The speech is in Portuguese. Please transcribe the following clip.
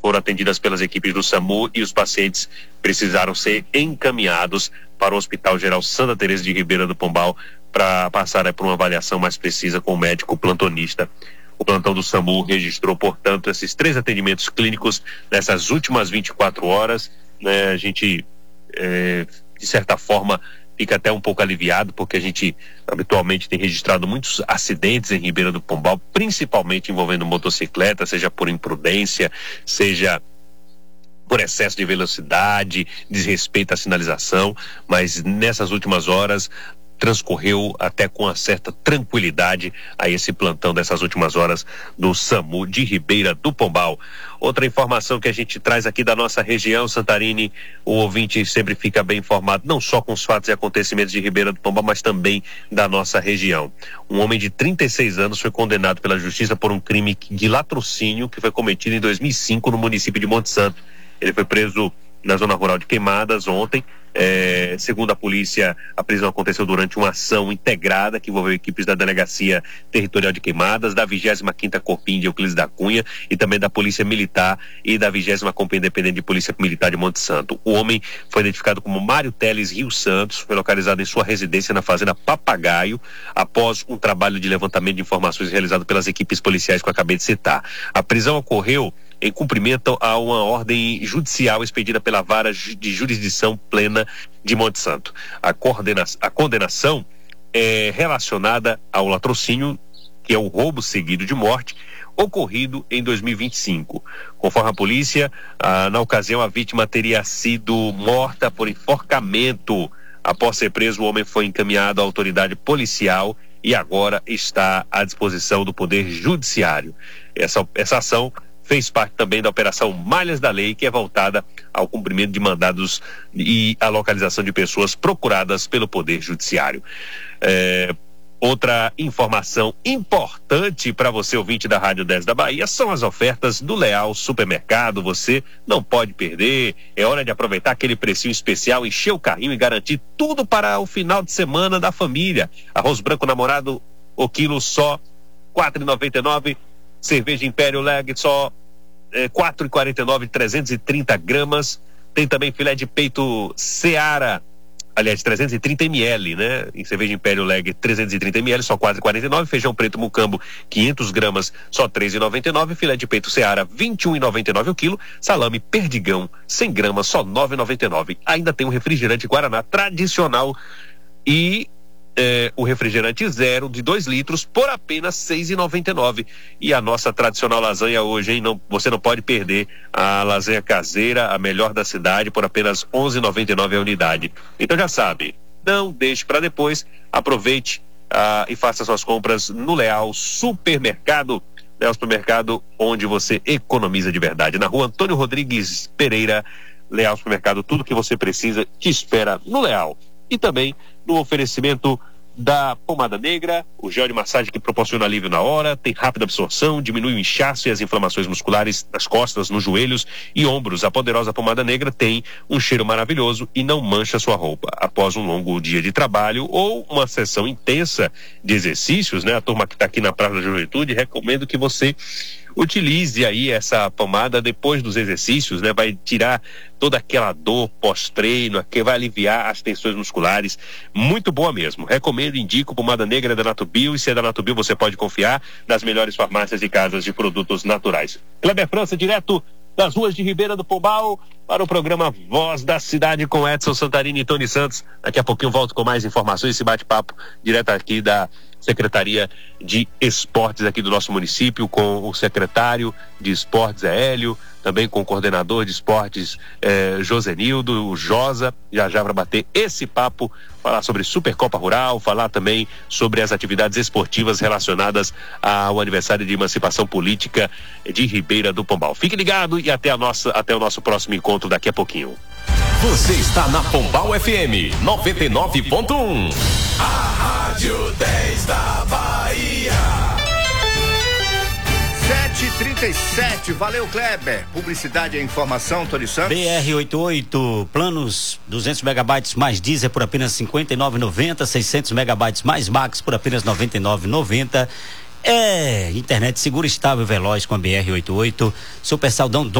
foram atendidas pelas equipes do SAMU e os pacientes precisaram ser encaminhados para o Hospital Geral Santa Teresa de Ribeira do Pombal para passar por uma avaliação mais precisa com o médico plantonista. O plantão do SAMU registrou, portanto, esses 3 atendimentos clínicos nessas últimas 24 horas. Né? A gente, de certa forma, fica até um pouco aliviado, porque a gente habitualmente tem registrado muitos acidentes em Ribeira do Pombal, principalmente envolvendo motocicleta, seja por imprudência, seja por excesso de velocidade, desrespeito à sinalização, mas nessas últimas horas transcorreu até com uma certa tranquilidade a esse plantão dessas últimas horas do SAMU de Ribeira do Pombal. Outra informação que a gente traz aqui da nossa região, Santarine, o ouvinte sempre fica bem informado, não só com os fatos e acontecimentos de Ribeira do Pombal, mas também da nossa região. Um homem de 36 anos foi condenado pela justiça por um crime de latrocínio que foi cometido em 2005 no município de Monte Santo. Ele foi preso na zona rural de Queimadas ontem. Segundo a polícia, a prisão aconteceu durante uma ação integrada que envolveu equipes da Delegacia Territorial de Queimadas, da 25ª Corpim de Euclides da Cunha e também da Polícia Militar e da 20ª Companhia Independente de Polícia Militar de Monte Santo. O homem foi identificado como Mário Teles Rio Santos, foi localizado em sua residência na Fazenda Papagaio, após um trabalho de levantamento de informações realizado pelas equipes policiais que eu acabei de citar. A prisão ocorreu em cumprimento a uma ordem judicial expedida pela Vara de Jurisdição Plena de Monte Santo. A condenação é relacionada ao latrocínio, que é o roubo seguido de morte, ocorrido em 2025. Conforme a polícia, na ocasião a vítima teria sido morta por enforcamento. Após ser preso, o homem foi encaminhado à autoridade policial e agora está à disposição do Poder Judiciário. Essa ação fez parte também da Operação Malhas da Lei, que é voltada ao cumprimento de mandados e à localização de pessoas procuradas pelo Poder Judiciário. Outra informação importante para você, ouvinte da Rádio 10 da Bahia, são as ofertas do Leal Supermercado. Você não pode perder, é hora de aproveitar aquele precinho especial, encher o carrinho e garantir tudo para o final de semana da família. Arroz branco namorado, o quilo só R$ 4,99. Cerveja Império Lag só R$ 4,49, 330 gramas. Tem também filé de peito Seara, aliás, 330 ml, né? Em cerveja Império Lag, 330 ml, só R$ 4,49. Feijão preto Mucambo, 500 gramas, só R$ 3,99. Filé de peito Seara, R$ 21,99 o quilo. Salame Perdigão, 100 gramas, só R$ 9,99. Ainda tem o refrigerante Guaraná tradicional e o refrigerante zero de 2 litros por apenas R$ 6,99. E a nossa tradicional lasanha hoje, hein? Você não pode perder a lasanha caseira, a melhor da cidade, por apenas R$ 11,99 a unidade. Então já sabe, não deixe para depois, aproveite e faça suas compras no Leal Supermercado. Leal Supermercado, onde você economiza de verdade. Na rua Antônio Rodrigues Pereira, Leal Supermercado, tudo que você precisa te espera no Leal. E também no oferecimento da pomada negra, o gel de massagem que proporciona alívio na hora, tem rápida absorção, diminui o inchaço e as inflamações musculares nas costas, nos joelhos e ombros. A poderosa pomada negra tem um cheiro maravilhoso e não mancha sua roupa. Após um longo dia de trabalho ou uma sessão intensa de exercícios, né? A turma que está aqui na Praça da Juventude, recomendo que você utilize aí essa pomada depois dos exercícios, né? Vai tirar toda aquela dor pós-treino, que vai aliviar as tensões musculares. Muito boa mesmo. Recomendo, indico, pomada negra da Natubio, e se é da Natubio você pode confiar nas melhores farmácias e casas de produtos naturais. Kleber França, direto das ruas de Ribeira do Pombal, para o programa Voz da Cidade com Edson Santarini e Tony Santos. Daqui a pouquinho eu volto com mais informações, esse bate-papo direto aqui da Secretaria de Esportes aqui do nosso município, com o secretário de Esportes, Hélio, também com o coordenador de esportes, Josenildo, o Josa, já para bater esse papo, falar sobre Supercopa Rural, falar também sobre as atividades esportivas relacionadas ao aniversário de emancipação política de Ribeira do Pombal. Fique ligado e até o nosso próximo encontro daqui a pouquinho. Você está na Pombal FM 99.1. A Rádio 10 da Bahia. 7h37, valeu Kleber. Publicidade e informação, Tony Santos. BR-88, planos 200 megabytes mais diesel por apenas R$ 59,90, 600 megabytes mais max por apenas R$ 99,90. Internet segura, estável, veloz com a BR-88. Super Saldão